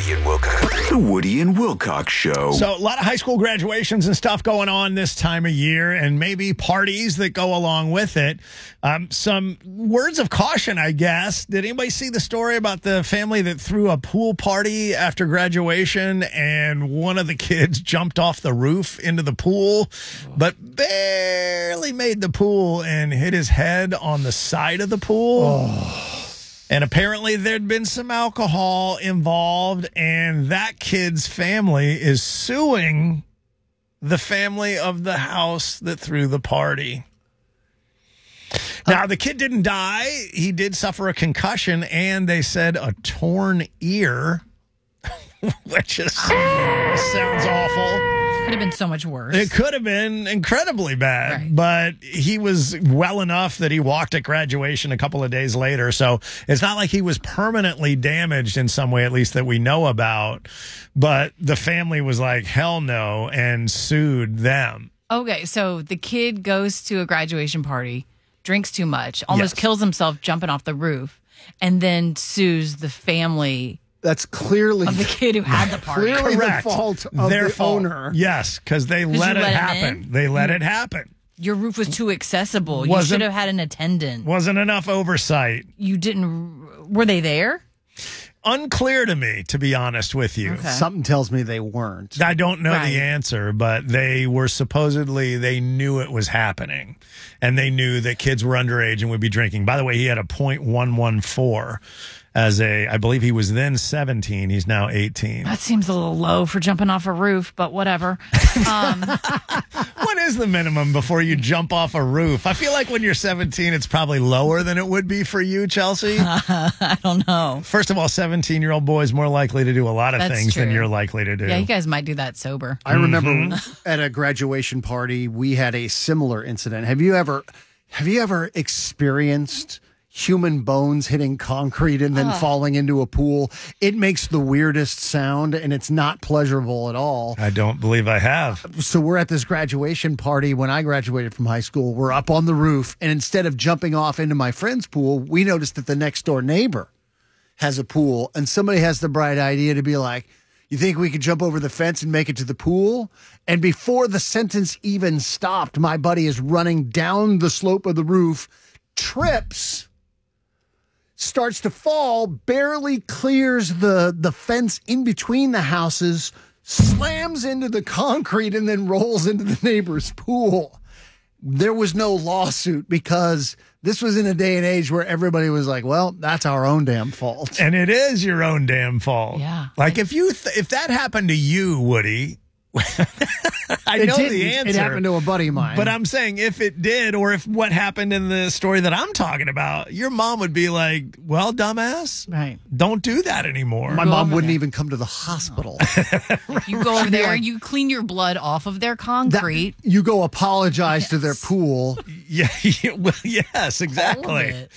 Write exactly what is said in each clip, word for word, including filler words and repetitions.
Woody and Wilcox. The Woody and Wilcox Show. So a lot of high school graduations and stuff going on this time of year, and maybe parties that go along with it. Um, some words of caution, I guess. Did anybody see the story about the family that threw a pool party after graduation and one of the kids jumped off the roof into the pool, but barely made the pool and hit his head on the side of the pool? Oh. And apparently there'd been some alcohol involved, and that kid's family is suing the family of the house that threw the party. Now, the kid didn't die. He did suffer a concussion, and they said a torn ear, which is, sounds awful. Could have been so much worse. It could have been incredibly bad, right. But he was well enough that he walked at graduation a couple of days later. So it's not like he was permanently damaged in some way, at least that we know about. But the family was like, hell no, and sued them. Okay, so the kid goes to a graduation party, drinks too much, almost Yes. kills himself jumping off the roof, and then sues the family That's clearly of the kid who had the party. clearly Correct. the fault of Their the fault. owner. Yes, because they let you it let him happen. in? They let it happen. Your roof was too accessible. You Wasn't- should have had an attendant. Wasn't enough oversight. You didn't. Were they there? Unclear to me, to be honest with you. Okay. Something tells me they weren't. I don't know Right. the answer, but they were supposedly, they knew it was happening, and they knew that kids were underage and would be drinking. By the way, he had a point one one four as a, I believe he was then seventeen. He's now eighteen. That seems a little low for jumping off a roof, but whatever. Um, What is the minimum before you jump off a roof? I feel like when you're seventeen, it's probably lower than it would be for you, Chelsea. I don't know. First of all, seventeen-year-old boys more likely to do a lot of That's things than true. you're likely to do. Yeah, you guys might do that sober. I remember Mm-hmm. at a graduation party we had a similar incident. Have you ever have you ever experienced human bones hitting concrete and then falling into a pool? It makes the weirdest sound and it's not pleasurable at all. I don't believe I have. So we're at this graduation party when I graduated from high school. We're up on the roof, and instead of jumping off into my friend's pool, we noticed that the next door neighbor has a pool, and somebody has the bright idea to be like, you think we could jump over the fence and make it to the pool? And before the sentence even stopped, my buddy is running down the slope of the roof, trips, starts to fall, barely clears the, the fence in between the houses, slams into the concrete, and then rolls into the neighbor's pool. There was no lawsuit because this was in a day and age where everybody was like, well, that's our own damn fault. And it is your own damn fault. Yeah. Like if you th- if that happened to you, Woody, I It know didn't. the answer. It happened to a buddy of mine. But I'm saying if it did, or if what happened in the story that I'm talking about, your mom would be like, well, dumbass, Right. don't do that anymore. My Go mom over wouldn't there. even come to the hospital. You go over there, you clean your blood off of their That- concrete. you go apologize to their Yes. pool. yeah, yeah, well, yes, All of exactly. it.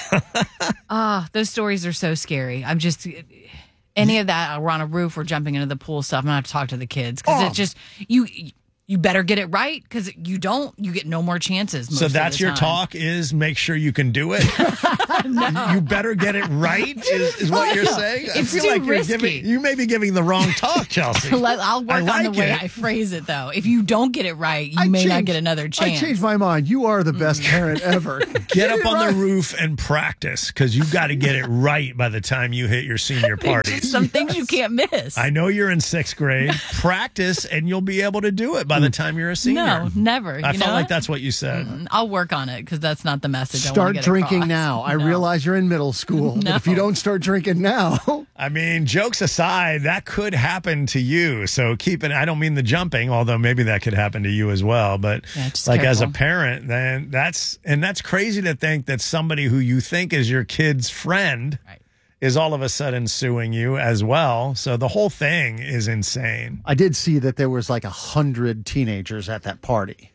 Ah, those stories are so scary. I'm just any of that. We're on a roof. We're jumping into the pool stuff. I'm gonna have to talk to the kids because Oh. it's just you. You better get it right because you don't. You get no more chances. Most So of that's the your time. talk is make sure you can do it. You better get it right is, is what you're saying. I It's feel too like you're risky. giving you may be giving the wrong talk, Chelsea. Let- I'll work I on like the way it. I phrase it, though. If you don't get it right, you I may not changed- get another I chance. changed my mind. You are the best parent ever. Get up it on right. the roof and practice because you got to get it right by the time you hit your senior party. Some things you can't miss. I know you're in sixth grade. Practice, and you'll be able to do it by the time you're a senior. no, never. I you felt know? like that's what you said. I'll work on it because that's not the message. I Start want to get drinking across. now. I No. realize you're in middle school. No. But if you don't start drinking now, I mean, jokes aside, that could happen to you. So keep it. I don't mean the jumping, although maybe that could happen to you as well. But Yeah, just like as a careful. parent, then that's and that's crazy to think that somebody who you think is your kid's friend Right. is all of a sudden suing you as well. So the whole thing is insane. I did see that there was like a hundred teenagers at that party.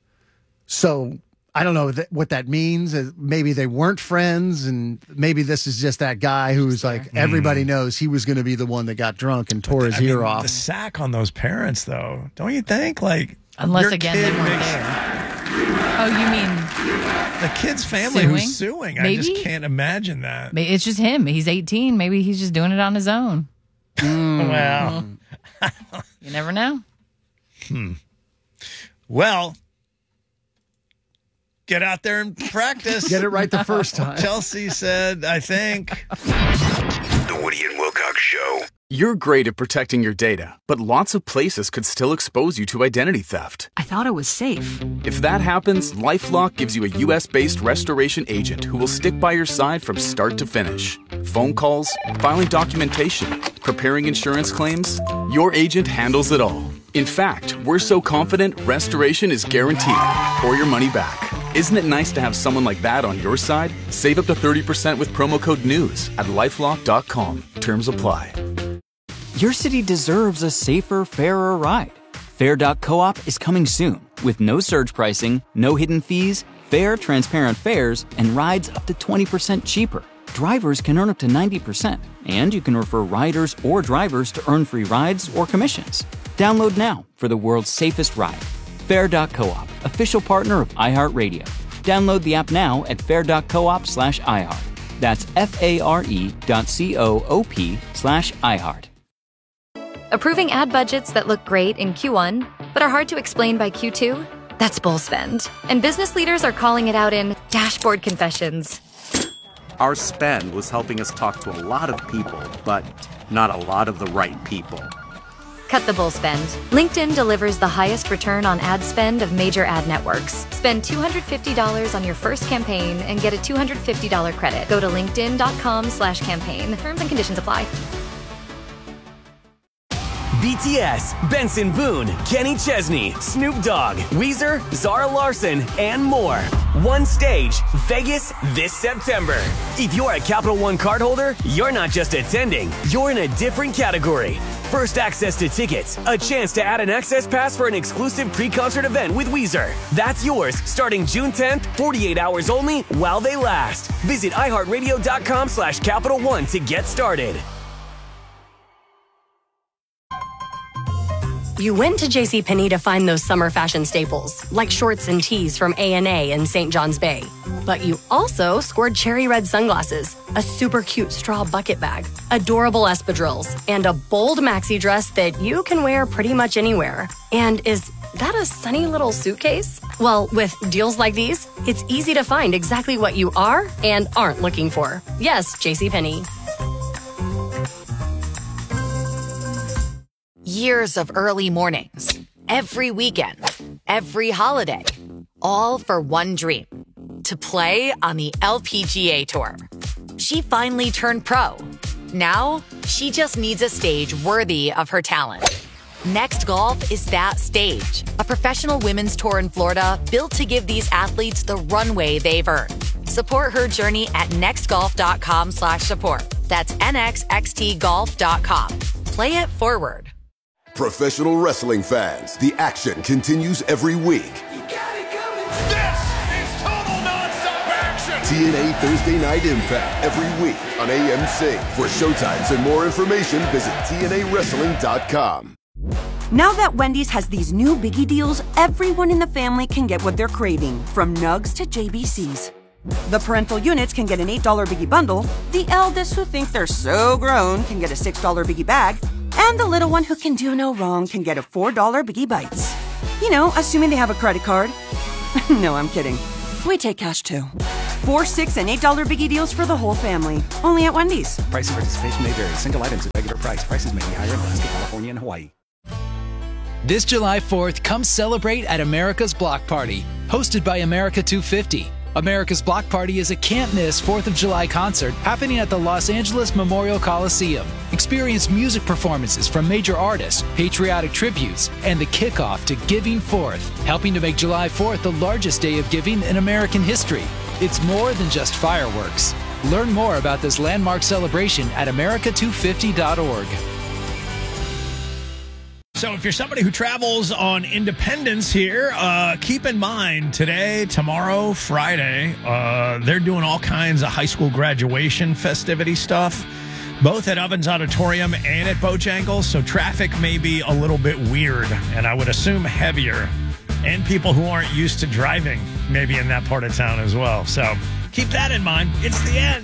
So I don't know th- what that means. Uh, Maybe they weren't friends, and maybe this is just that guy who's like, everybody knows he was going to be the one that got drunk and tore his I mean, ear off. the sack on those parents, though, don't you think? Like, Unless your again kid they weren't makes- there. Oh, you mean The kid's family Suing? who's suing. I Maybe? just can't imagine that. it's just him? He's eighteen. Maybe he's just doing it on his own. Well, You never know. well, get out there and practice. Get it right the first time. Chelsea said, I think. The Woody and Wilcox Show. You're great at protecting your data, but lots of places could still expose you to identity theft. I thought it was safe. If that happens, LifeLock gives you a U S-based restoration agent who will stick by your side from start to finish. Phone calls, filing documentation, preparing insurance claims, your agent handles it all. In fact, we're so confident restoration is guaranteed or your money back. Isn't it nice to have someone like that on your side? Save up to thirty percent with promo code NEWS at lifelock dot com. Terms apply. Your city deserves a safer, fairer ride. Fair dot coop is coming soon with no surge pricing, no hidden fees, fair, transparent fares, and rides up to twenty percent cheaper. Drivers can earn up to ninety percent, and you can refer riders or drivers to earn free rides or commissions. Download now for the world's safest ride. Fair dot coop, official partner of iHeartRadio. Download the app now at fair dot coop slash iHeart. That's F-A-R-E dot C-O-O-P slash iHeart. Approving ad budgets that look great in Q one, but are hard to explain by Q two? That's bull spend. And business leaders are calling it out in dashboard confessions. Our spend was helping us talk to a lot of people, but not a lot of the right people. Cut the bull spend. LinkedIn delivers the highest return on ad spend of major ad networks. Spend two hundred fifty dollars on your first campaign and get a two hundred fifty dollars credit. Go to linkedin.com slash campaign. Terms and conditions apply. B T S, Benson Boone, Kenny Chesney, Snoop Dogg, Weezer, Zara Larson, and more. One stage, Vegas this September. If you're a Capital One cardholder, you're not just attending, you're in a different category. First access to tickets, a chance to add an access pass for an exclusive pre-concert event with Weezer. That's yours starting June tenth, forty-eight hours only while they last. Visit iHeartRadio.com slash Capital One to get started. You went to JCPenney to find those summer fashion staples, like shorts and tees from A and A in Saint John's Bay. But you also scored cherry red sunglasses, a super cute straw bucket bag, adorable espadrilles, and a bold maxi dress that you can wear pretty much anywhere. And is that a sunny little suitcase? Well, with deals like these, it's easy to find exactly what you are and aren't looking for. Yes, JCPenney. Years of early mornings, every weekend, every holiday, all for one dream, to play on the L P G A Tour. She finally turned pro. Now, she just needs a stage worthy of her talent. Next Golf is that stage, a professional women's tour in Florida built to give these athletes the runway they've earned. Support her journey at nextgolf.com slash support. That's N X X T golf dot com. Play it forward. Professional wrestling fans, the action continues every week. You got it coming. This is total nonstop action. T N A Thursday Night Impact every week on A M C. For showtimes and more information, visit T N A wrestling dot com. Now that Wendy's has these new biggie deals, everyone in the family can get what they're craving, from nugs to J B Cs. The parental units can get an eight dollar biggie bundle, the eldest who think they're so grown can get a six dollar biggie bag, and the little one who can do no wrong can get a four dollar Biggie Bites. You know, assuming they have a credit card. No, I'm kidding. We take cash too. Four, six, and eight dollar Biggie deals for the whole family. Only at Wendy's. Price and participation may vary. Single items at regular price. Prices may be higher in Alaska, California, and Hawaii. This July fourth, come celebrate at America's Block Party, hosted by America two fifty. America's Block Party is a can't-miss fourth of July concert happening at the Los Angeles Memorial Coliseum. Experience music performances from major artists, patriotic tributes, and the kickoff to Giving Fourth, helping to make July fourth the largest day of giving in American history. It's more than just fireworks. Learn more about this landmark celebration at America two fifty dot org. So if you're somebody who travels on Independence here, uh, keep in mind today, tomorrow, Friday, uh, they're doing all kinds of high school graduation festivity stuff, both at Ovens Auditorium and at Bojangles. So traffic may be a little bit weird, and I would assume heavier. And people who aren't used to driving maybe in that part of town as well. So keep that in mind. It's the end.